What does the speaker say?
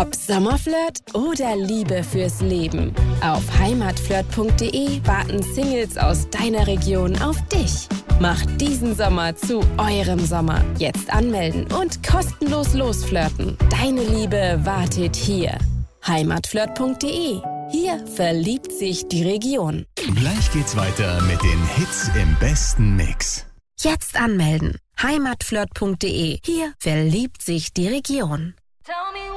Ob Sommerflirt oder Liebe fürs Leben. Auf heimatflirt.de warten Singles aus deiner Region auf dich. Macht diesen Sommer zu eurem Sommer. Jetzt anmelden und kostenlos losflirten. Deine Liebe wartet hier. heimatflirt.de. Hier verliebt sich die Region. Gleich geht's weiter mit den Hits im besten Mix. Jetzt anmelden. heimatflirt.de. Hier verliebt sich die Region. Tell me